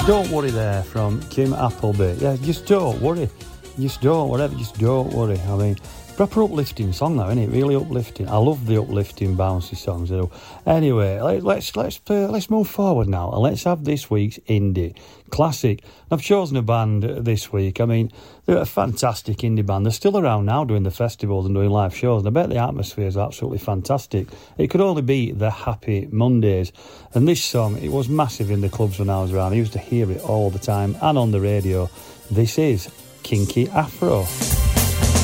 Don't Worry there from Kim Appleby. Yeah, just don't worry. Just don't worry. I mean, proper uplifting song though, isn't it? Really uplifting. I love the uplifting, bouncy songs. You know. Anyway, let's move forward now and let's have this week's indie classic. I've chosen a band this week. I mean, they're a fantastic indie band. They're still around now doing the festivals and doing live shows, and I bet the atmosphere is absolutely fantastic. It could only be the Happy Mondays. And this song, it was massive in the clubs when I was around. I used to hear it all the time and on the radio. This is Kinky Afro.